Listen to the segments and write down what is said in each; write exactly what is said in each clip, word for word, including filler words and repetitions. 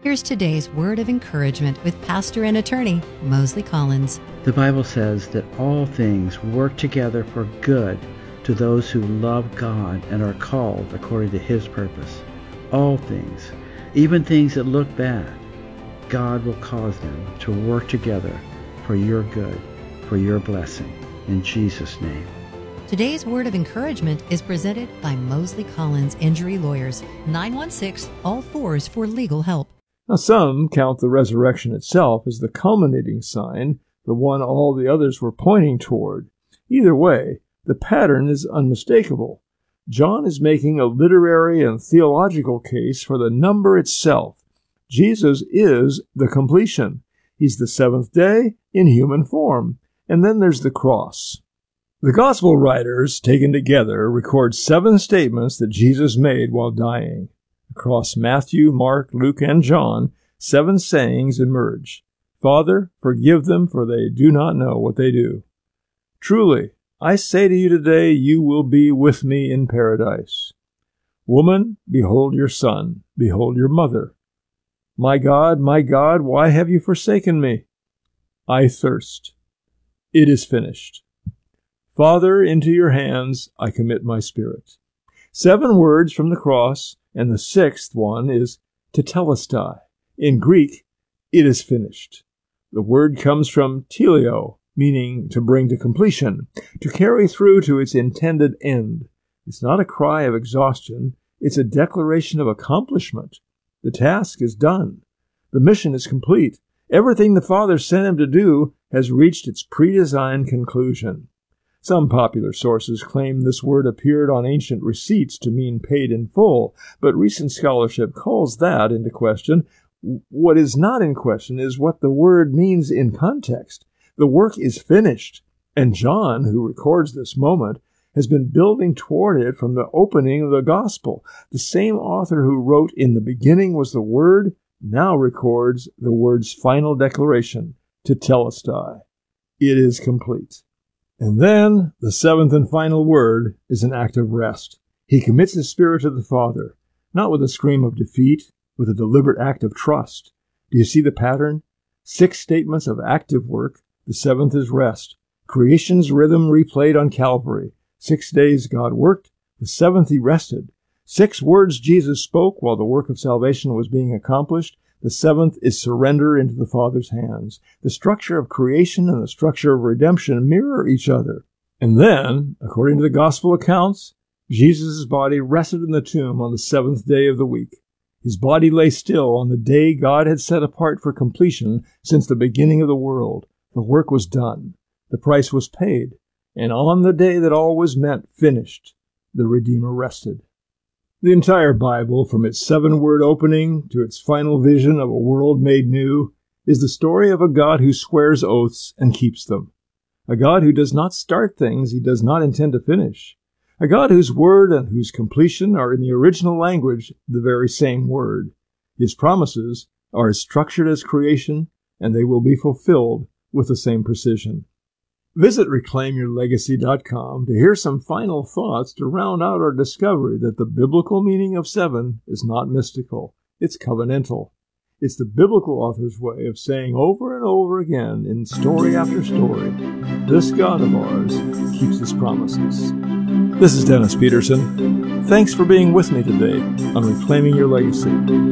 Here's today's word of encouragement with pastor and attorney Mosley Collins. The Bible says that all things work together for good to those who love God and are called according to His purpose. All things, even things that look bad, God will cause them to work together for your good, for your blessing. In Jesus' name. Today's word of encouragement is presented by Mosley Collins Injury Lawyers, nine one six, all fours for legal help. Now, some count the resurrection itself as the culminating sign, the one all the others were pointing toward. Either way, the pattern is unmistakable. John is making a literary and theological case for the number itself. Jesus is the completion. He's the seventh day in human form. And then there's the cross. The gospel writers, taken together, record seven statements that Jesus made while dying. Across Matthew, Mark, Luke, and John, seven sayings emerge. Father, forgive them, for they do not know what they do. Truly, I say to you today, you will be with me in paradise. Woman, behold your son, behold your mother. My God, my God, why have you forsaken me? I thirst. It is finished. Father, into your hands I commit my spirit. Seven words from the cross, and the sixth one is tetelestai. In Greek, it is finished. The word comes from teleo, meaning to bring to completion, to carry through to its intended end. It's not a cry of exhaustion, it's a declaration of accomplishment. The task is done. The mission is complete. Everything the Father sent him to do has reached its pre-designed conclusion. Some popular sources claim this word appeared on ancient receipts to mean paid in full, but recent scholarship calls that into question. What is not in question is what the word means in context. The work is finished, and John, who records this moment, has been building toward it from the opening of the gospel. The same author who wrote, "In the beginning was the Word," now records the word's final declaration, tetelestai. It is complete. And then, the seventh and final word is an act of rest. He commits his spirit to the Father, not with a scream of defeat, with a deliberate act of trust. Do you see the pattern? Six statements of active work. The seventh is rest. Creation's rhythm replayed on Calvary. Six days God worked. The seventh he rested. Six words Jesus spoke while the work of salvation was being accomplished. The seventh is surrender into the Father's hands. The structure of creation and the structure of redemption mirror each other. And then, according to the gospel accounts, Jesus' body rested in the tomb on the seventh day of the week. His body lay still on the day God had set apart for completion since the beginning of the world. The work was done. The price was paid. And on the day that all was meant finished, the Redeemer rested. The entire Bible, from its seven-word opening to its final vision of a world made new, is the story of a God who swears oaths and keeps them. A God who does not start things he does not intend to finish. A God whose word and whose completion are in the original language the very same word. His promises are as structured as creation, and they will be fulfilled with the same precision. Visit reclaim your legacy dot com to hear some final thoughts to round out our discovery that the biblical meaning of seven is not mystical. It's covenantal. It's the biblical author's way of saying over and over again in story after story, this God of ours keeps his promises. This is Dennis Peterson. Thanks for being with me today on Reclaiming Your Legacy.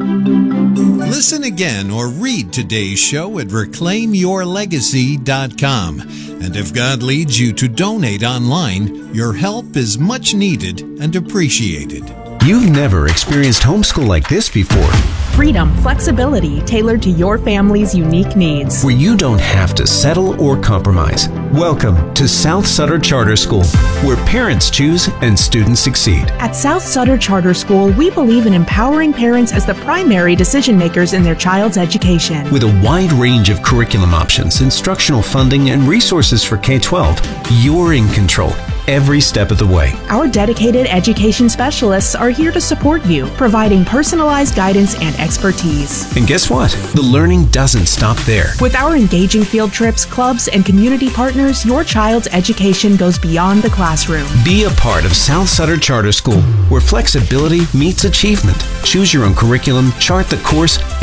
Listen again or read today's show at reclaim your legacy dot com. And if God leads you to donate online, your help is much needed and appreciated. You've never experienced homeschool like this before. Freedom, flexibility tailored to your family's unique needs. Where you don't have to settle or compromise. Welcome to South Sutter Charter School, where parents choose and students succeed. At South Sutter Charter School, we believe in empowering parents as the primary decision makers in their child's education. With a wide range of curriculum options, instructional funding, and resources for K twelve, you're in control every step of the way. Our dedicated education specialists are here to support you, providing personalized guidance and expertise. And guess what? The learning doesn't stop there. With our engaging field trips, clubs, and community partners, your child's education goes beyond the classroom. Be a part of South Sutter Charter School, where flexibility meets achievement. Choose your own curriculum, chart the course,